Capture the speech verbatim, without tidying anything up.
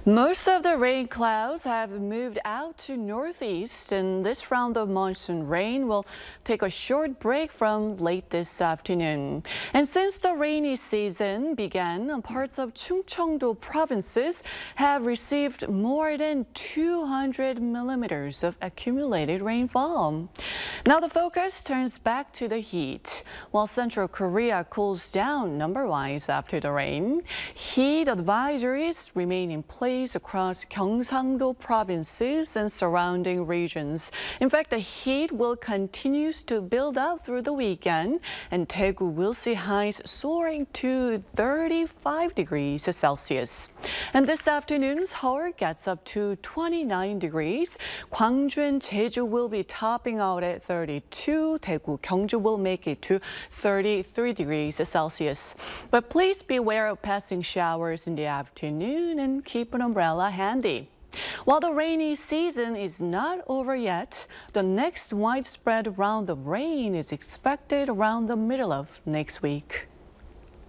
Most of the rain clouds have moved out to northeast, and this round of monsoon rain will take a short break from late this afternoon. And since the rainy season began, parts of Chungcheongdo provinces have received more than two hundred millimeters of accumulated rainfall. Now the focus turns back to the heat. While Central Korea cools down number-wise after the rain, heat advisories remain in place across Gyeongsangdo provinces and surrounding regions. In fact, the heat will continue to build up through the weekend, and Daegu will see highs soaring to thirty-five degrees Celsius. And this afternoon, Seoul gets up to twenty-nine degrees. Gwangju and Jeju will be topping out at thirty-two. Daegu, Gyeongju will make it to thirty-three degrees Celsius. But please beware of passing showers in the afternoon and keep an umbrella handy. While the rainy season is not over yet, the next widespread round of rain is expected around the middle of next week.